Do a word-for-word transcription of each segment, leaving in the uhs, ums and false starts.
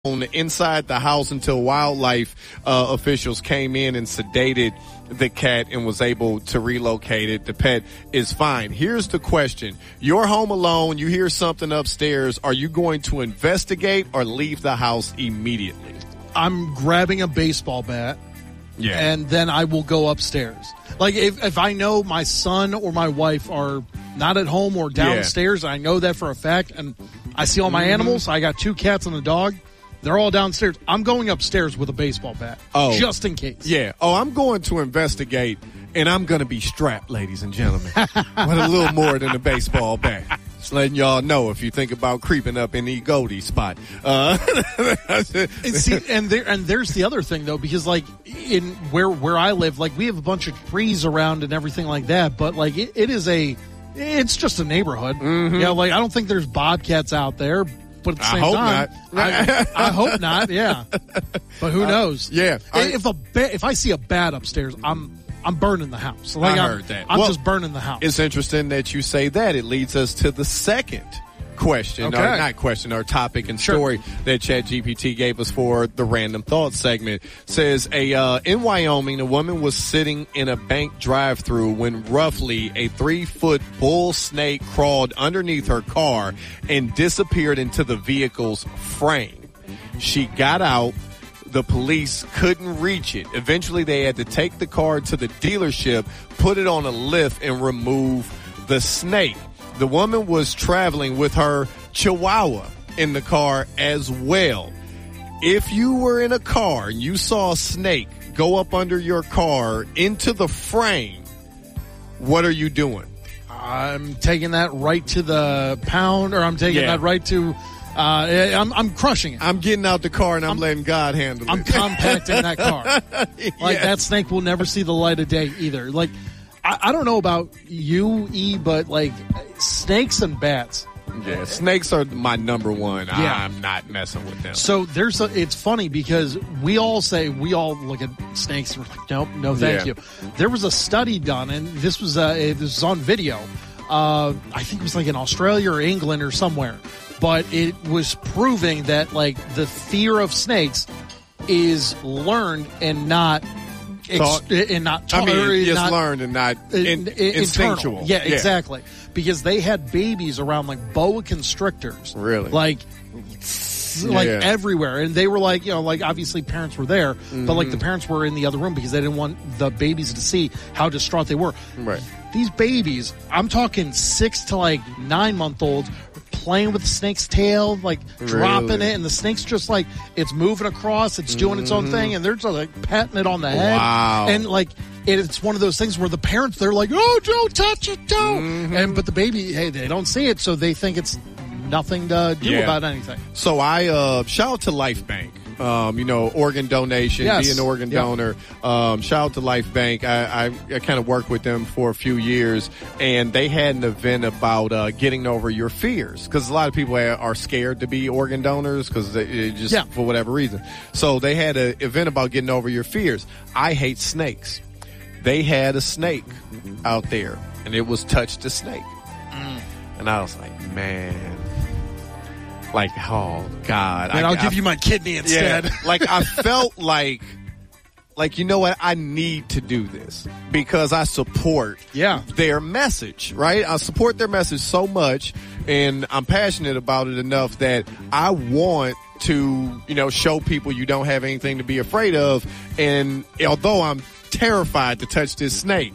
inside the house until wildlife uh, officials came in and sedated the cat and was able to relocate it. The pet is fine. Here's the question. You're home alone. You hear something upstairs. Are you going to investigate or leave the house immediately? I'm grabbing a baseball bat. Yeah. And then I will go upstairs. Like if, if I know my son or my wife are not at home or downstairs, yeah. I know that for a fact, and I see all my mm-hmm. animals. I got two cats and a dog. They're all downstairs. I'm going upstairs with a baseball bat, oh, just in case. Yeah. Oh, I'm going to investigate, and I'm going to be strapped, ladies and gentlemen, with a little more than a baseball bat. Just letting y'all know if you think about creeping up in the Goldie spot. Uh, and, see, and there and there's the other thing though, because like in where where I live, like we have a bunch of trees around and everything like that, but like it, it is a, it's just a neighborhood. Mm-hmm. Yeah, like I don't think there's bobcats out there. But at the same I hope time, not. I, I hope not. Yeah, but who knows? Uh, yeah, I, if a ba- if I see a bat upstairs, I'm I'm burning the house. Like I I'm, heard that. I'm well, just burning the house. It's interesting that you say that. It leads us to the second question, okay. or not question, or topic and sure. story that ChatGPT gave us for the Random Thoughts segment. Says a uh, in Wyoming, a woman was sitting in a bank drive-through when roughly a three-foot bull snake crawled underneath her car and disappeared into the vehicle's frame. She got out. The police couldn't reach it. Eventually, they had to take the car to the dealership, put it on a lift, and remove the snake. The woman was traveling with her Chihuahua in the car as well. If you were in a car and you saw a snake go up under your car into the frame, what are you doing? I'm taking that right to the pound, or I'm taking yeah. that right to, uh, I'm, I'm crushing it. I'm getting out the car and I'm, I'm letting God handle I'm it. I'm compacting that car. Like yes. that snake will never see the light of day either. Like, I, I don't know about you, E, but like snakes and bats. Yeah, snakes are my number one. Yeah. I'm not messing with them. So there's a, it's funny because we all say, we all look at snakes and we're like, nope, no thank yeah. you. There was a study done, and this was, uh, it was on video. Uh, I think it was like in Australia or England or somewhere. But it was proving that like the fear of snakes is learned and not Ex- and not I mean, just not, learned and not in, in, instinctual. Yeah, yeah, exactly. Because they had babies around like boa constrictors. Really? Like, like yeah. everywhere. And they were like, you know, like obviously parents were there, mm-hmm. but like the parents were in the other room because they didn't want the babies to see how distraught they were. Right. These babies, I'm talking six to like nine month olds, playing with the snake's tail, like really? dropping it, and the snake's just like, it's moving across, it's doing mm-hmm. its own thing, and they're just like patting it on the head. Wow. And like, it, it's one of those things where the parents, they're like, oh, don't touch it, don't. Mm-hmm. And, but the baby, hey, they don't see it, so they think it's nothing to do yeah. about anything. So I, uh, shout out to Life Bank. Um, you know, organ donation, yes. be an organ yeah. donor. Um, shout out to Life Bank. I, I, I kind of worked with them for a few years, and they had an event about uh, getting over your fears, because a lot of people are scared to be organ donors because they just yeah. for whatever reason. So they had an event about getting over your fears. I hate snakes. They had a snake out there, and it was Touch the Snake, mm. and I was like, man. Like, oh, God. And I, I'll I, give you my kidney instead. Yeah, like, I felt like, like, you know what? I need to do this because I support yeah. their message, right? I support their message so much, and I'm passionate about it enough that I want to, you know, show people you don't have anything to be afraid of. And although I'm terrified to touch this snake,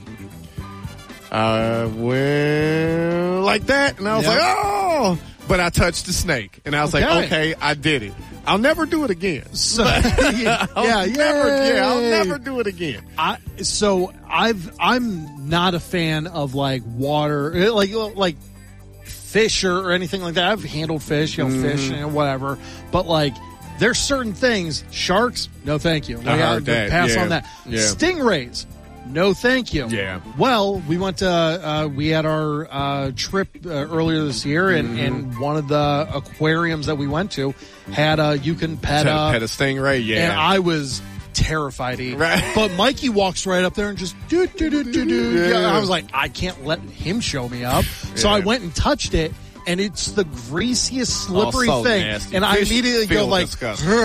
I went like that, and I was yep. like, oh! But I touched the snake, and I was okay. like, okay, I did it. I'll never do it again. So, yeah, yeah, never, yeah, I'll never do it again. I, so I've, I'm not a fan of like water, like, like fish or, or anything like that. I've handled fish, you know, mm. fish and whatever, but like, there's certain things, sharks, no thank you. Like, I heard I, that. Pass yeah. on that. Yeah. Stingrays. No, thank you. Yeah. Well, we went to, uh, we had our uh, trip uh, earlier this year, and, mm-hmm. and one of the aquariums that we went to had a, you can pet a, pet a stingray, yeah. And I was terrified. Right. But Mikey walks right up there and just do, do, do, do, do. Yeah. I was like, I can't let him show me up. So yeah. I went and touched it, and it's the greasiest, slippery Oh, so thing. nasty. And I Fish immediately go feel like, disgusting.